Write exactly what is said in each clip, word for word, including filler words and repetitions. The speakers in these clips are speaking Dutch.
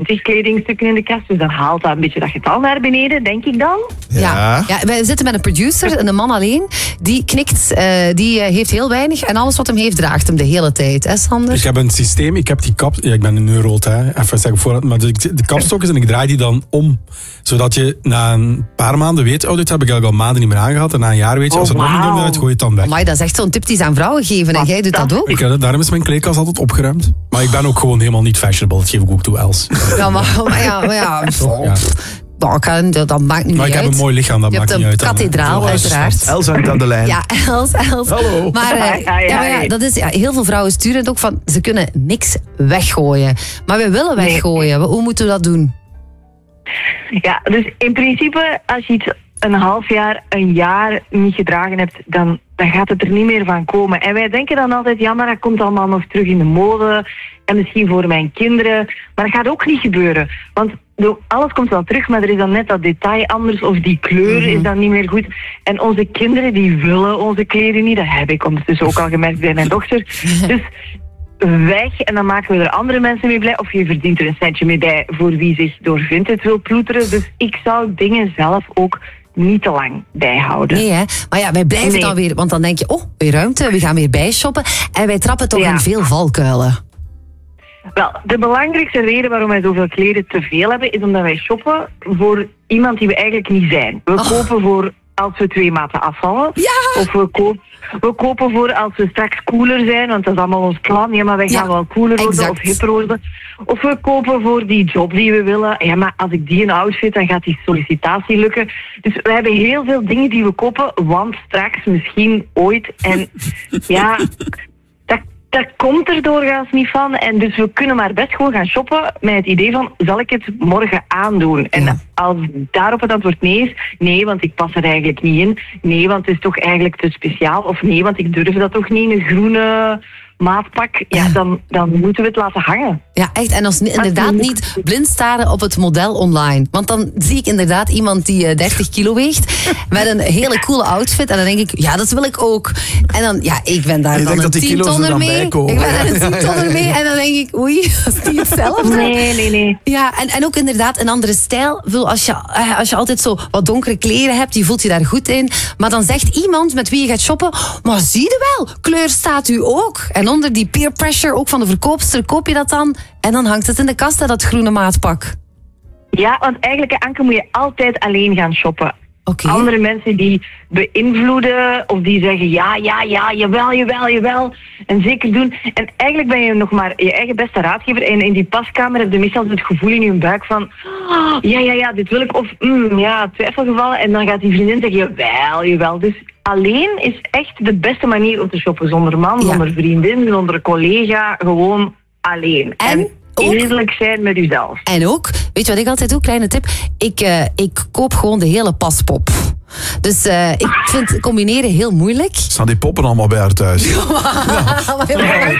twintig kledingstukken in de kast. Dus dan haalt dat een beetje dat getal naar beneden, denk ik dan. Ja. Ja. ja, wij zitten met een producer, een man alleen. Die knikt, uh, die heeft heel weinig. En alles wat hem heeft, draagt hem de hele tijd. Hè, Sander? Ik heb een systeem, ik heb die kap... Ja, ik ben een neurot, hè. Even zeggen vooruit. Maar de, de kapstokjes en ik draai die dan om. Zodat je na een paar maanden weet... Oh, dit heb ik eigenlijk al maanden niet meer aangehad. En na een jaar weet je, als er oh, nog wow. niet meer uit, gooi je het dan weg. Amai, dat is echt zo'n tip die ze aan vrouwen geven. En jij doet dat ook? Ik, daarom is mijn kleedkast altijd opgeruimd. Maar ik ben ook gewoon helemaal niet fashionable. Dat geef ik ook toe, Els. Ja, maar, maar ja... Maar ja, ja. Dat, kan, dat maakt niet maar uit. ik heb een mooi lichaam, dat je maakt niet uit. Je hebt een kathedraal, uiteraard. Els hangt aan de lijn. Ja, Els, Els. Hallo. Maar, uh, ja, ja, maar ja, dat is, ja, heel veel vrouwen sturen het ook van... Ze kunnen niks weggooien. Maar we willen weggooien. Hoe moeten we dat doen? Ja, dus in principe, als je iets een half jaar, een jaar niet gedragen hebt... dan, dan gaat het er niet meer van komen. En wij denken dan altijd... Ja, maar dat komt allemaal nog terug in de mode... En misschien voor mijn kinderen. Maar dat gaat ook niet gebeuren. Want alles komt wel terug, maar er is dan net dat detail anders. Of die kleur mm-hmm. is dan niet meer goed. En onze kinderen, die willen onze kleren niet. Dat heb ik ondertussen ook al gemerkt bij mijn dochter. Dus weg en dan maken we er andere mensen mee blij. Of je verdient er een centje mee bij voor wie zich door Vinted wil ploeteren. Dus ik zou dingen zelf ook niet te lang bijhouden. Nee, hè? Maar ja, wij blijven nee. dan weer... Want dan denk je, oh, weer ruimte, we gaan weer bijshoppen. En wij trappen toch ja. in veel valkuilen. Wel, de belangrijkste reden waarom wij zoveel kleren te veel hebben, is omdat wij shoppen voor iemand die we eigenlijk niet zijn. We oh. kopen voor als we twee maten afvallen. Ja. Of we, koop, we kopen voor als we straks cooler zijn, want dat is allemaal ons plan. Ja, maar wij gaan ja, wel cooler worden exact. of hipper worden. Of we kopen voor die job die we willen. Ja, maar als ik die een outfit, dan gaat die sollicitatie lukken. Dus we hebben heel veel dingen die we kopen, want straks misschien ooit. En ja... Dat komt er doorgaans niet van. En dus we kunnen maar best gewoon gaan shoppen met het idee van, zal ik het morgen aandoen? En ja. als daarop het antwoord nee is, nee, want ik pas er eigenlijk niet in. Nee, want het is toch eigenlijk te speciaal. Of nee, want ik durf dat toch niet in een groene maatpak. Ja, dan, dan moeten we het laten hangen. Ja, echt. En als inderdaad niet blind staren op het model online. Want dan zie ik inderdaad iemand die uh, dertig kilo weegt met een hele coole outfit. En dan denk ik, ja, dat wil ik ook. En dan, ja, ik ben daar je dan een tientonner mee. Ik ben daar een tientonner mee. En dan denk ik, oei, dat is niet hetzelfde. Nee, nee, nee. Ja, en, en ook inderdaad een andere stijl. Als je, als je altijd zo wat donkere kleren hebt, je voelt je daar goed in. Maar dan zegt iemand met wie je gaat shoppen, maar zie je wel, kleur staat u ook. En onder die peer pressure, ook van de verkoopster, koop je dat dan. En dan hangt het in de kast, dat groene maatpak. Ja, want eigenlijk, Anke, moet je altijd alleen gaan shoppen. Okay. Andere mensen die beïnvloeden of die zeggen ja, ja, ja, jawel, jawel, jawel. En zeker doen. En eigenlijk ben je nog maar je eigen beste raadgever. En in die paskamer heb je meestal het gevoel in je buik van oh, ja, ja, ja, dit wil ik. Of mm, ja, twijfelgevallen. En dan gaat die vriendin zeggen jawel, jawel. Dus alleen is echt de beste manier om te shoppen. Zonder man, ja. zonder vriendin, zonder collega. Gewoon alleen. En? en eerlijk zijn met uzelf. En ook, weet je wat ik altijd doe, kleine tip, ik, uh, ik koop gewoon de hele paspop. Dus uh, ik vind combineren heel moeilijk. Staan die poppen allemaal bij haar thuis? Ja, maar,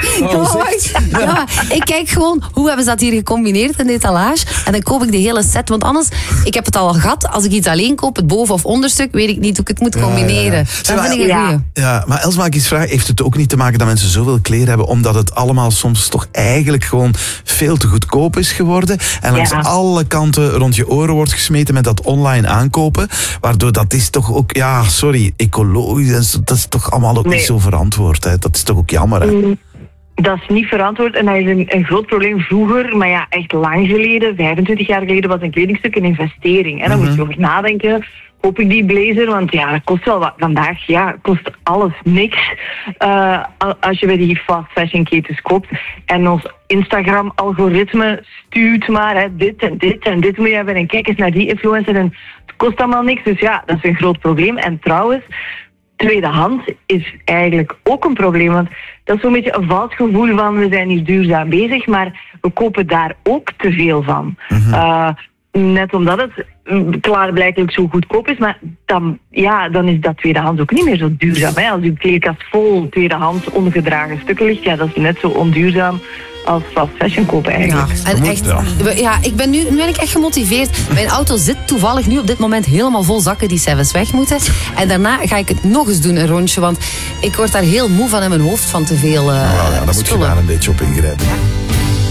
ja, ja, ik kijk gewoon, hoe hebben ze dat hier gecombineerd in de etalage? En dan koop ik de hele set, want anders, ik heb het al gehad, als ik iets alleen koop, het boven- of onderstuk, weet ik niet hoe ik het moet combineren. Ja, ja, ja. Dat vind ik een ja. goeie. Ja, maar Els, mag ik eens vragen, heeft het ook niet te maken dat mensen zoveel kleren hebben, omdat het allemaal soms toch eigenlijk gewoon veel te goedkoop is geworden en langs ja. alle kanten rond je oren wordt gesmeten met dat online aankopen, waardoor dat is toch ook, ja, sorry, ecologisch, dat is toch allemaal ook nee. niet zo verantwoord. Hè? Dat is toch ook jammer, hè? Mm, dat is niet verantwoord en dat is een, een groot probleem vroeger, maar ja, echt lang geleden, vijfentwintig jaar geleden, was een kledingstuk een investering. En dan mm-hmm. moet je over nadenken, koop ik die blazer, want ja, dat kost wel wat. Vandaag, ja, kost alles niks. Uh, als je bij die fast fashion ketens koopt en ons Instagram-algoritme stuurt maar, hè, dit en dit en dit moet je hebben en kijk eens naar die influencer en het kost allemaal niks. Dus ja, dat is een groot probleem. En trouwens, tweedehands is eigenlijk ook een probleem, want dat is zo'n beetje een vals gevoel van we zijn hier duurzaam bezig, maar we kopen daar ook te veel van. Mm-hmm. Uh, net omdat het klaarblijkelijk zo goedkoop is, maar dan, ja, dan is dat tweedehands ook niet meer zo duurzaam. Hè? Als uw kleerkast vol tweedehands ongedragen stukken ligt, ja, dat is net zo onduurzaam als fast fashion kopen eigenlijk. Ja, en echt, ja, ik ben nu, nu ben ik echt gemotiveerd. Mijn auto zit toevallig nu op dit moment helemaal vol zakken die zelfs weg moeten. En daarna ga ik het nog eens doen, een rondje, want ik word daar heel moe van in mijn hoofd van te veel uh, nou, ja, dan spullen. moet je daar een beetje op ingrijpen. Ja.